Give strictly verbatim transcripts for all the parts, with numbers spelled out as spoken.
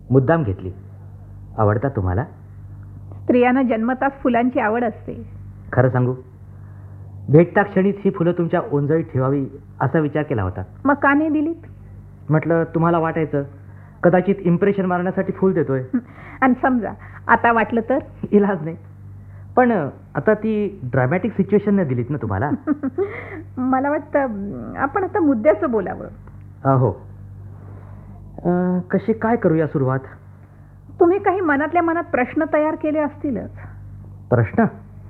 मुद्दाम घेतली. आवडतात तुम्हाला? स्त्रियांना जन्मताच फुलांची आवड असते. खरं सांगू, भेटता क्षणीच ही फुलं तुमच्या ओंजळीत ठेवावी असा विचार केला होता. मग का नाही दिलीत? म्हटलं तुम्हाला वाटायचं कदाचित इम्प्रेशन मारण्यासाठी फुल देतोय. आणि समजा आता वाटलं तर? इलाज नाही. पण आता ती ड्रामॅटिक सिच्युएशन नाही दिलीत ना तुम्हाला. मला वाटतं आपण आता मुद्द्याचं बोलावं. हो. कशी काय करूया सुरुवात? तुम्ही काही मनातल्या मनात प्रश्न तयार केले असतीलच. प्रश्न?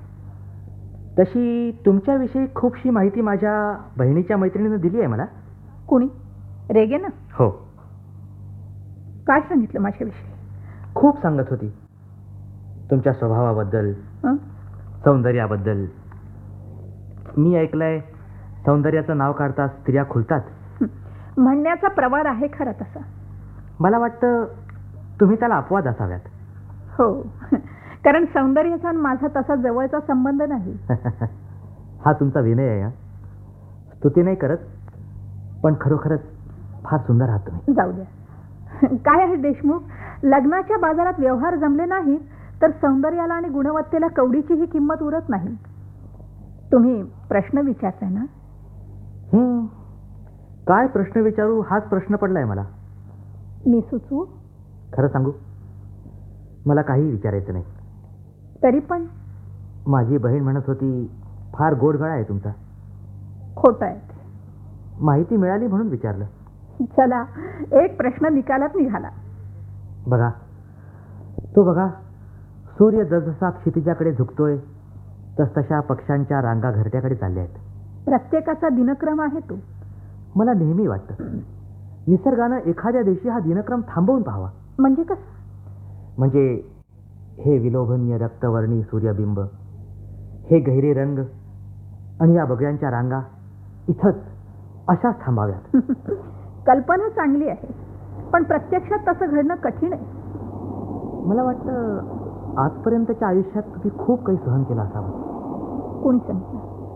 तशी तुमच्याविषयी खूपशी माहिती माझ्या बहिणीच्या मैत्रिणीनं दिली आहे मला. कुणी? रेगे ना? हो. काय सांगितलं माझ्याविषयी? खूप सांगत होती. तुमच्या स्वभावाबद्दल, सौंदर्याबद्दल. मी ऐकलंय सौंदर्याचं नाव काढता स्त्रिया खुलतात. म्हणण्याचा प्रवाद आहे खरा तसा. मला वाटतं तुम्ही त्याला अपवाद असाव्यात. हो, कारण सौंदर्याचा आणि माझा तसा जवळचा संबंध नाही. हा तुमचा विनय आहे. स्तुती नाही करत, पण खरोखरच फार सुंदर आहात तुम्ही. जाऊ द्या. काय आहे देशमुख, लग्नाच्या बाजारात व्यवहार जमले नाहीत तर सौंदर्याला आणि गुणवत्तेला कवडीचीही किंमत उरत नाही. तुम्ही प्रश्न विचारताय ना? हं, काय प्रश्न विचारू हाच प्रश्न पडलाय मला. मी सुचवू? खरं सांगू, मला काही विचारायचं नाही. तरी पण? माझी बहीण म्हणत होती फार गोड गळा आहे तुमचा. खोटं आहे. माहिती मिळाली म्हणून विचारलं. चला, एक प्रश्न निकालात निघाला. बघा तो बघा, सूर्य जसजसा क्षितिजाकडे झुकतोय तसतशा पक्ष्यांच्या रांगा घरट्याकडे चालल्या आहेत. प्रत्येकाचा दिनक्रम आहे तो. मला नेहमी वाटतं निसर्गानं एखाद्या दिवशी हा दिनक्रम थांबवून पाहावा. म्हणजे कसं? म्हणजे हे विलोभनीय रक्तवर्णी सूर्यबिंब, हे गहिरे रंग आणि या बगळ्यांच्या रांगा इथंच अशाच थांबाव्यात. कल्पना चांगली आहे, पण प्रत्यक्षात तसं घडणं कठीण आहे. मला वाटतं आजपर्यंतच्या आयुष्यात तुम्ही खूप काही सहन केलं असावं. कोणी सांगितलं?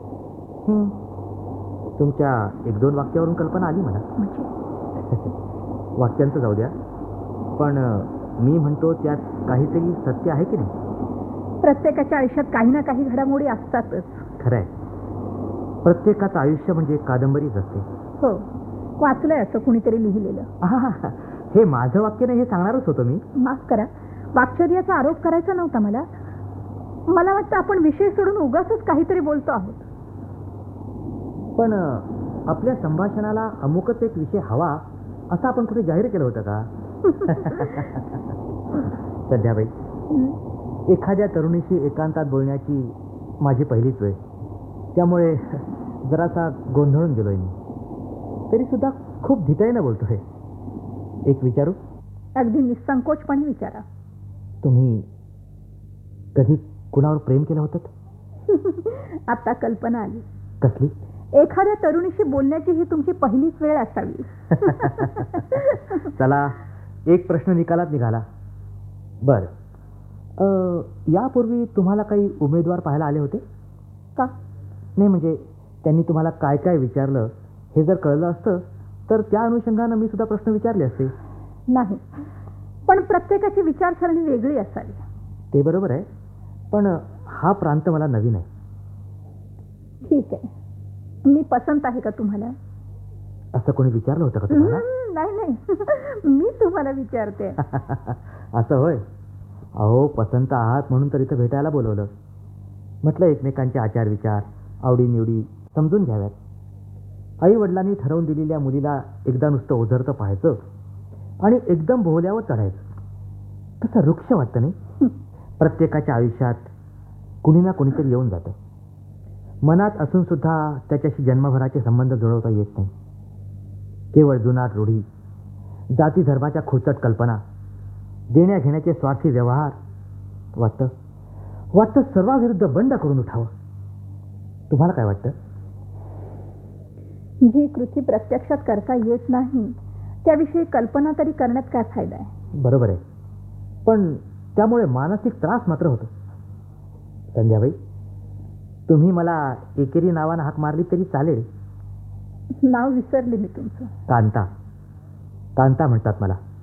तुमच्या एक दोन वाक्यावरून कल्पना आली मला. म्हणजे वाक्यांचं जाऊ द्या, पण मी म्हणतो त्यात काहीतरी सत्य आहे की नाही? प्रत्येकाच्या आयुष्यात काही ना काही घडामोडी असतातच. खरं आहे. प्रत्येकाचं आयुष्य म्हणजे कादंबरीच असते. हो, वाचलंय असं कुणीतरी लिहिलेलं. हे माझं वाक्य नाही, हे सांगणारच होतो मी. माफ करा, वाक्चर्याचा आरोप करायचा नव्हता मला. मला वाटतं आपण विषय सोडून उगाचच काहीतरी बोलतो आहोत. पण आपल्या संभाषणाला अमुकच एक विषय हवा असं आपण कुठे जाहीर केलं होतं का? संध्याबाई, एखाद्या तरुणीशी एकांतात बोलण्याची माझी पहिलीच वेळ, त्यामुळे जरासा गोंधळून गेलोय मी. तरी सुद्धा खूप धिटाईनं बोलतोय. एक विचारू? अगदी निसंकोचपणे विचारा. तुम्ही कधी कुणावर प्रेम केलं होतं? आता कल्पना आली. कसली? एखाद्या तरुणीशी बोलण्याची ही तुमची पहिलीच वेळ असावी. चला, एक प्रश्न निकालात निघाला. बर, यापूर्वी तुम्हाला काही उमेदवार पाहायला आले होते का? नाही, म्हणजे त्यांनी तुम्हाला काय काय विचारलं हे जर कळलं असतं तर त्या अनुषंगानं मी सुद्धा प्रश्न विचारले असते. नाही, पण प्रत्येकाची विचारसरणी वेगळी असावी. ते बरोबर आहे, पण हा प्रांत मला नवीन आहे. ठीक आहे, मी पसंत आहे का तुम्हाला? असं कोणी विचारलं होतं का तुम्हाला? नाही नाही, मी तुम्हाला विचारते. असं होय? अहो, पसंत आहात म्हणून तर इथं भेटायला बोलवलं. म्हटलं एकमेकांचे आचार विचार, आवडीनिवडी समजून घ्याव्यात. आई वडिलांनी ठरवून दिलेल्या मुलीला एकदा नुसतं ओझरतं पाहायचं आणि एकदम भोवल्यावर चढायचं. तसं वृक्ष वाटतं नाही? प्रत्येकाच्या आयुष्यात कुणी ना कुणीतरी येऊन जातं. मनात असून सुद्धा त्याच्याशी जन्मभराचे संबंध जुळवता येत नाही. केवळ जुनाट रूढी, जाती धर्माच्या खोचट कल्पना, देण्या घेण्याचे स्वार्थी व्यवहार. वाटतं वाटतं सर्वाविरुद्ध बंड करून उठावं. तुम्हाला काय वाटतं? जी कृती प्रत्यक्षात करता येत नाही त्याविषयी कल्पना तरी करण्यात काय फायदा आहे? बरोबर आहे, पण त्यामुळे मानसिक त्रास मात्र होतो. संध्याबाई, तुम्ही मला एकेरी नावानं हाक मारली तरी चालेल. नाव विसरले मी तुमचं. कांता. कांता म्हणतात मला.